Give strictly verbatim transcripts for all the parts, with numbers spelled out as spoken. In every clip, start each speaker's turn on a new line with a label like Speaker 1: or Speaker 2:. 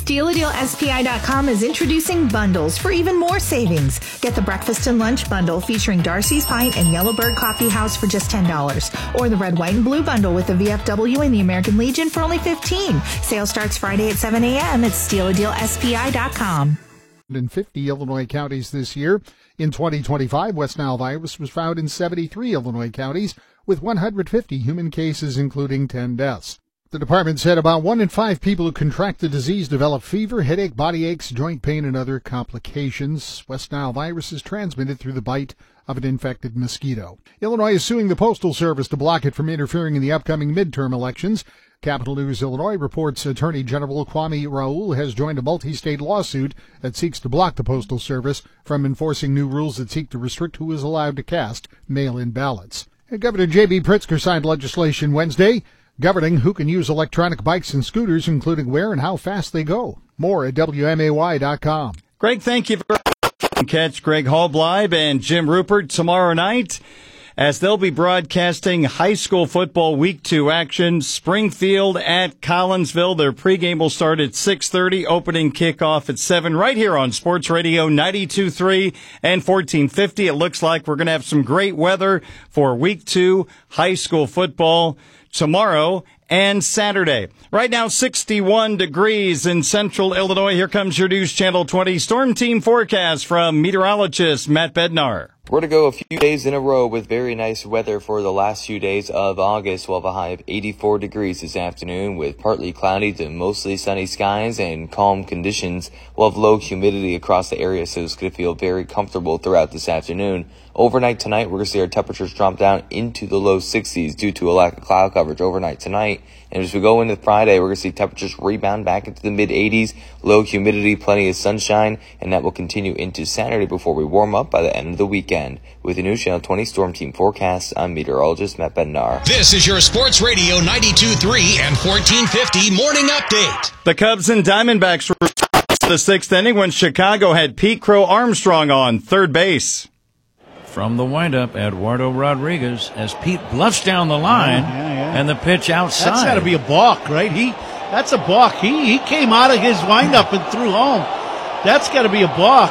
Speaker 1: Steal A Deal S P I dot com is introducing bundles for even more savings. Get the breakfast and lunch bundle featuring Darcy's Pint and Yellowbird Coffee House for just ten dollars. Or the red, white, and blue bundle with the V F W and the American Legion for only fifteen dollars. Sale starts Friday at seven a.m. at Steal A Deal S P I dot com.
Speaker 2: In fifty Illinois counties this year. In twenty twenty-five, West Nile virus was found in seventy-three Illinois counties with one hundred fifty human cases, including ten deaths. The department said about one in five people who contract the disease develop fever, headache, body aches, joint pain, and other complications. West Nile virus is transmitted through the bite of an infected mosquito. Illinois is suing the Postal Service to block it from interfering in the upcoming midterm elections. Capital News Illinois reports Attorney General Kwame Raoul has joined a multi-state lawsuit that seeks to block the Postal Service from enforcing new rules that seek to restrict who is allowed to cast mail-in ballots. And Governor J B. Pritzker signed legislation Wednesday governing who can use electronic bikes and scooters, including where and how fast they go. More at W M A Y dot com.
Speaker 3: Greg, thank you for catch Greg Hallbleib and Jim Rupert tomorrow night as they'll be broadcasting high school football week two action. Springfield at Collinsville. Their pregame will start at six thirty, opening kickoff at seven, right here on Sports Radio ninety-two point three and fourteen fifty. It looks like we're going to have some great weather for week two high school football tomorrow and Saturday. Right now, sixty-one degrees in central Illinois. Here comes your News Channel twenty Storm Team forecast from meteorologist Matt Bednar.
Speaker 4: We're to go a few days in a row with very nice weather for the last few days of August. We'll have a high of eighty-four degrees this afternoon with partly cloudy to mostly sunny skies and calm conditions. We'll have low humidity across the area, so it's going to feel very comfortable throughout this afternoon. Overnight tonight, we're going to see our temperatures drop down into the low sixties due to a lack of cloud coverage overnight tonight. And as we go into Friday, we're going to see temperatures rebound back into the mid eighties, low humidity, plenty of sunshine, and that will continue into Saturday before we warm up by the end of the weekend. With the News Channel twenty Storm Team forecast, I'm meteorologist Matt Bednar.
Speaker 5: This is your Sports Radio ninety-two point three and fourteen fifty morning update.
Speaker 3: The Cubs and Diamondbacks were the sixth inning when Chicago had Pete Crow Armstrong on third base.
Speaker 6: From the windup, Eduardo Rodriguez as Pete bluffs down the line, yeah, yeah. and the pitch outside.
Speaker 7: That's got to be a balk, right? He, that's a balk. He he came out of his windup and threw home. That's got to be a balk.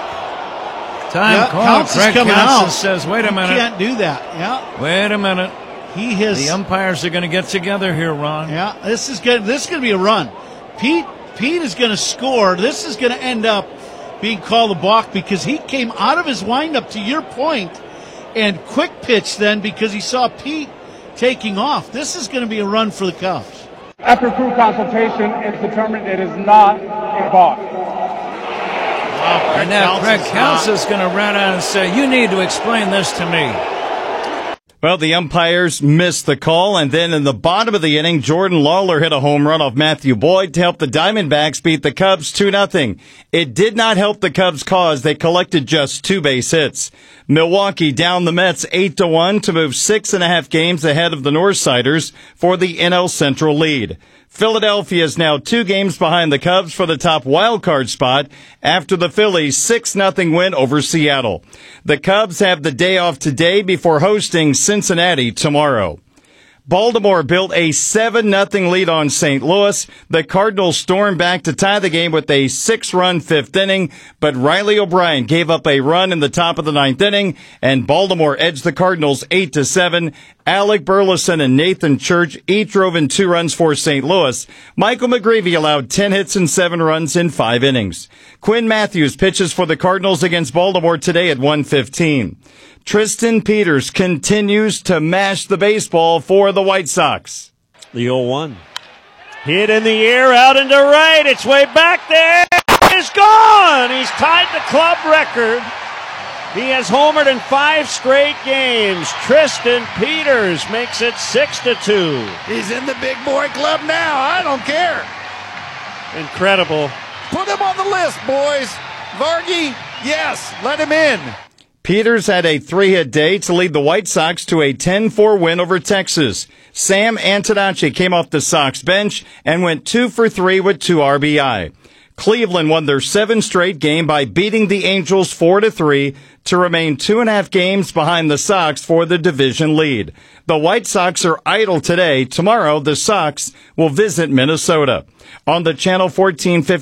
Speaker 6: Time
Speaker 7: yeah,
Speaker 6: call.
Speaker 7: Counts
Speaker 6: Craig
Speaker 7: is coming
Speaker 6: Counsell
Speaker 7: out.
Speaker 6: says, "Wait a minute,
Speaker 7: you can't do that." Yeah.
Speaker 6: Wait a minute.
Speaker 7: He has.
Speaker 6: The umpires are going to get together here, Ron.
Speaker 7: Yeah. This is good. This is going to be a run. Pete Pete is going to score. This is going to end up being called a balk because he came out of his windup. To your point. And quick pitch then because he saw Pete taking off. This is going to be a run for the Cubs.
Speaker 8: After crew consultation, it's determined it is not a balk.
Speaker 6: Wow, and now Craig Counsell is going to run out and say, "You need to explain this to me."
Speaker 3: Well, the umpires missed the call, and then in the bottom of the inning, Jordan Lawler hit a home run off Matthew Boyd to help the Diamondbacks beat the Cubs two nothing. It did not help the Cubs' cause. They collected just two base hits. Milwaukee down the Mets eight to one to move six and a half games ahead of the Northsiders for the N L Central lead. Philadelphia is now two games behind the Cubs for the top wildcard spot after the Phillies' six nothing win over Seattle. The Cubs have the day off today before hosting Cincinnati tomorrow. Baltimore built a seven nothing lead on Saint Louis. The Cardinals stormed back to tie the game with a six-run fifth inning, but Riley O'Brien gave up a run in the top of the ninth inning, and Baltimore edged the Cardinals eight to seven. Alec Burleson and Nathan Church each drove in two runs for Saint Louis. Michael McGreevy allowed ten hits and seven runs in five innings. Quinn Matthews pitches for the Cardinals against Baltimore today at one fifteen. Tristan Peters continues to mash the baseball for the White Sox.
Speaker 9: The oh one. Hit in the air, out into right. It's way back there. It's gone. He's tied the club record. He has homered in five straight games. Tristan Peters makes it six to two.
Speaker 10: He's in the big boy club now. I don't care.
Speaker 9: Incredible.
Speaker 10: Put him on the list, boys. Vargy, yes, let him in.
Speaker 3: Peters had a three-hit day to lead the White Sox to a ten four win over Texas. Sam Antonacci came off the Sox bench and went two for three with two R B I. Cleveland won their seventh straight game by beating the Angels four to three to remain two and a half games behind the Sox for the division lead. The White Sox are idle today. Tomorrow, the Sox will visit Minnesota. On the Channel fourteen fifty